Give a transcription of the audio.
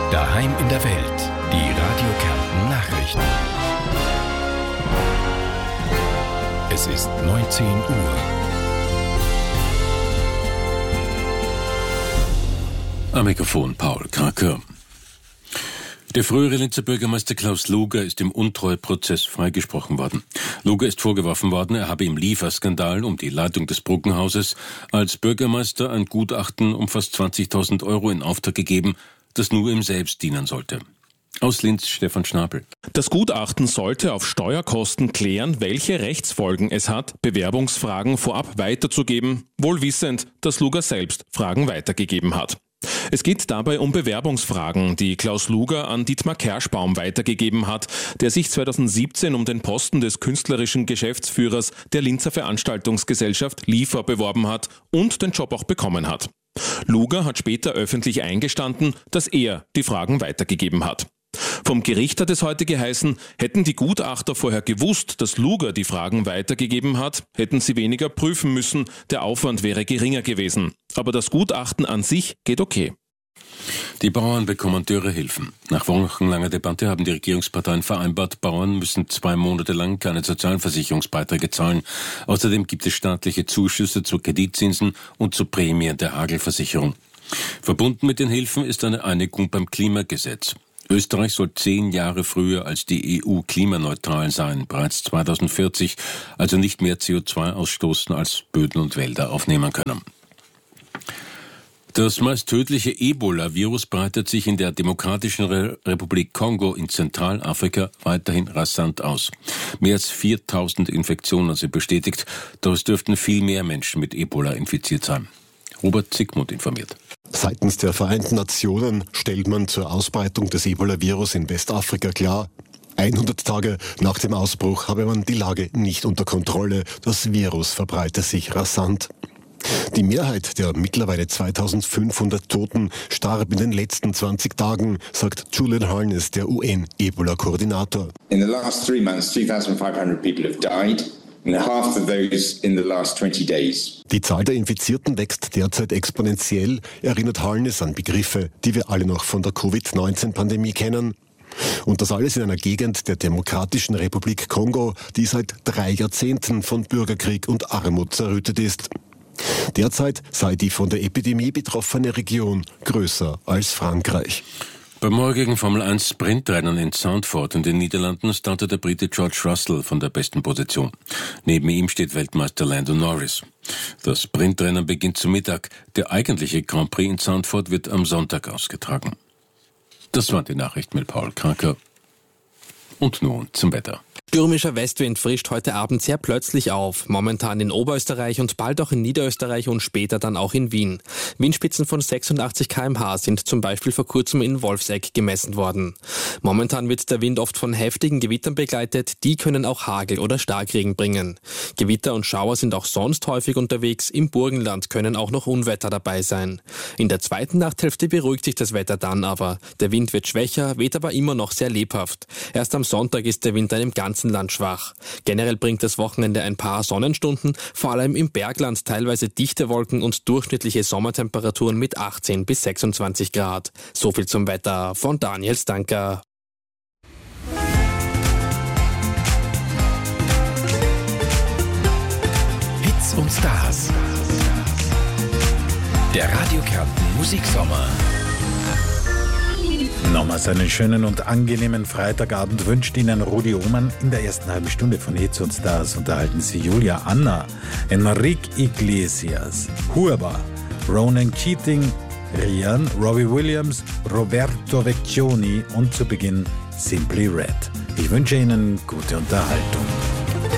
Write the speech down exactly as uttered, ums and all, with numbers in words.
Daheim in der Welt. Die Radio Kärnten Nachrichten. Es ist neunzehn Uhr. Am Mikrofon Paul Kraker. Der frühere Linzer Bürgermeister Klaus Luger ist im Untreueprozess freigesprochen worden. Luger ist vorgeworfen worden, er habe im Lieferskandal um die Leitung des Bruggenhauses als Bürgermeister ein Gutachten um fast zwanzigtausend Euro in Auftrag gegeben, das nur ihm selbst dienen sollte. Aus Linz Stefan Schnabel. Das Gutachten sollte auf Steuerkosten klären, welche Rechtsfolgen es hat, Bewerbungsfragen vorab weiterzugeben, wohl wissend, dass Luger selbst Fragen weitergegeben hat. Es geht dabei um Bewerbungsfragen, die Klaus Luger an Dietmar Kerschbaum weitergegeben hat, der sich zweitausendsiebzehn um den Posten des künstlerischen Geschäftsführers der Linzer Veranstaltungsgesellschaft Liefer beworben hat und den Job auch bekommen hat. Luger hat später öffentlich eingestanden, dass er die Fragen weitergegeben hat. Vom Gericht hat es heute geheißen, hätten die Gutachter vorher gewusst, dass Luger die Fragen weitergegeben hat, hätten sie weniger prüfen müssen, der Aufwand wäre geringer gewesen. Aber das Gutachten an sich geht okay. Die Bauern bekommen teure Hilfen. Nach wochenlanger Debatte haben die Regierungsparteien vereinbart, Bauern müssen zwei Monate lang keine Sozialversicherungsbeiträge zahlen. Außerdem gibt es staatliche Zuschüsse zu Kreditzinsen und zu Prämien der Hagelversicherung. Verbunden mit den Hilfen ist eine Einigung beim Klimagesetz. Österreich soll zehn Jahre früher als die E U klimaneutral sein, bereits zweitausendvierzig, also nicht mehr C O zwei ausstoßen, als Böden und Wälder aufnehmen können. Das meist tödliche Ebola-Virus breitet sich in der Demokratischen Re- Republik Kongo in Zentralafrika weiterhin rasant aus. Mehr als viertausend Infektionen sind bestätigt, doch es dürften viel mehr Menschen mit Ebola infiziert sein. Robert Zygmunt informiert. Seitens der Vereinten Nationen stellt man zur Ausbreitung des Ebola-Virus in Westafrika klar, hundert Tage nach dem Ausbruch habe man die Lage nicht unter Kontrolle. Das Virus verbreite sich rasant. Die Mehrheit der mittlerweile zweitausendfünfhundert Toten starb in den letzten zwanzig Tagen, sagt Julian Harness, der U N-Ebola-Koordinator. In the last three months, two thousand five hundred people have died. And half of those in the last twenty days. Die Zahl der Infizierten wächst derzeit exponentiell, erinnert Harness an Begriffe, die wir alle noch von der Covid neunzehn Pandemie kennen. Und das alles in einer Gegend der Demokratischen Republik Kongo, die seit drei Jahrzehnten von Bürgerkrieg und Armut zerrüttet ist. Derzeit sei die von der Epidemie betroffene Region größer als Frankreich. Beim morgigen Formel eins Sprintrennen in Zandvoort in den Niederlanden startet der Brite George Russell von der besten Position. Neben ihm steht Weltmeister Lando Norris. Das Sprintrennen beginnt zu Mittag. Der eigentliche Grand Prix in Zandvoort wird am Sonntag ausgetragen. Das waren die Nachrichten mit Paul Kraker. Und nun zum Wetter. Stürmischer Westwind frischt heute Abend sehr plötzlich auf. Momentan in Oberösterreich und bald auch in Niederösterreich und später dann auch in Wien. Windspitzen von sechsundachtzig Kilometer pro Stunde sind zum Beispiel vor kurzem in Wolfsegg gemessen worden. Momentan wird der Wind oft von heftigen Gewittern begleitet. Die können auch Hagel oder Starkregen bringen. Gewitter und Schauer sind auch sonst häufig unterwegs. Im Burgenland können auch noch Unwetter dabei sein. In der zweiten Nachthälfte beruhigt sich das Wetter dann aber. Der Wind wird schwächer, weht aber immer noch sehr lebhaft. Erst am Sonntag ist der Wind einem ganzen Land schwach. Generell bringt das Wochenende ein paar Sonnenstunden, vor allem im Bergland teilweise dichte Wolken und durchschnittliche Sommertemperaturen mit achtzehn bis sechsundzwanzig Grad. So viel zum Wetter von Daniel Stanker. Hits und Stars. Der Radio Kärnten Musiksommer. Nochmals einen schönen und angenehmen Freitagabend wünscht Ihnen Rudi Ohmann. In der ersten halben Stunde von Hits und Stars unterhalten Sie Julia Anna, Enrique Iglesias, Huerba, Ronan Keating, Rian, Robbie Williams, Roberto Vecchioni und zu Beginn Simply Red. Ich wünsche Ihnen gute Unterhaltung.